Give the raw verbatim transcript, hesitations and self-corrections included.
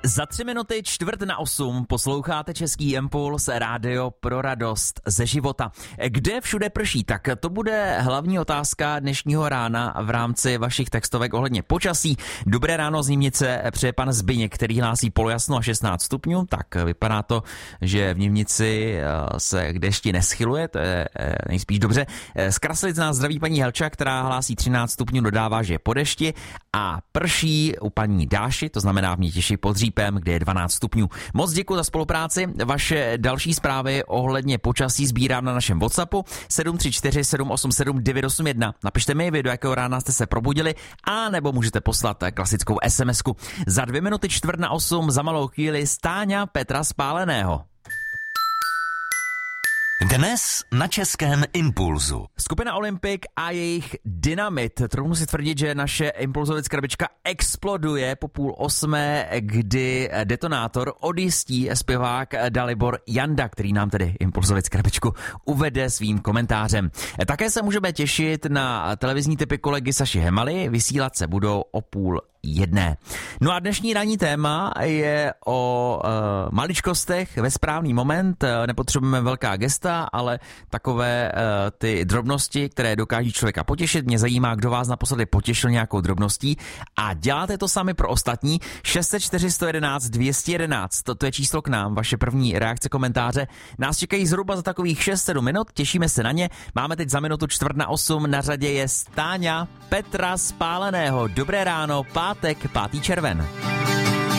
Za tři minuty čtvrt na osm posloucháte Český impuls, rádio pro radost ze života. Kde všude prší? Tak to bude hlavní otázka dnešního rána v rámci vašich textovek ohledně počasí. Dobré ráno z Nymnice přeje pan Zbyněk, který hlásí polojasno a šestnáct stupňů. Tak vypadá to, že v Nymnici se k dešti neschyluje, to je nejspíš dobře. Z Kraslic nás zdraví paní Helča, která hlásí třináct stupňů, dodává, že je po dešti, a prší u paní Dáši, to znamená v Mětěši pod Řípem, kde je dvanáct stupňů. Moc děkuji za spolupráci. Vaše další zprávy ohledně počasí sbírám na našem WhatsAppu sedm tři čtyři sedm osm sedm devět osm jedna. Napište mi, vy do jakého rána jste se probudili, a nebo můžete poslat klasickou SMSku. Za dvě minuty čtvrt na osm, za malou chvíli Stáňa Petra Spáleného. Dnes na Českém impulzu. Skupina Olympik a jejich Dynamit. Troufnu si tvrdit, že naše impulzovec krabička exploduje po půl osmé, kdy detonátor odjistí zpěvák Dalibor Janda, který nám tedy impulzovec krabičku uvede svým komentářem. Také se můžeme těšit na televizní typy kolegy Saši Hemaly, vysílat se budou o půl jedné. No a dnešní ranní téma je o uh, maličkostech ve správný moment. Nepotřebujeme velká gesta, ale takové uh, ty drobnosti, které dokáží člověka potěšit. Mě zajímá, kdo vás naposledy potěšil nějakou drobností, a děláte to sami pro ostatní. šest set čtyři sto jedenáct dvě stě jedenáct, to je číslo k nám, vaše první reakce, komentáře. Nás čekají zhruba za takových šest sedm minut, těšíme se na ně. Máme teď za minutu čtvrt na osm, na řadě je Stáňa Petra Spáleného. Dobré ráno, pátek, pátý červen.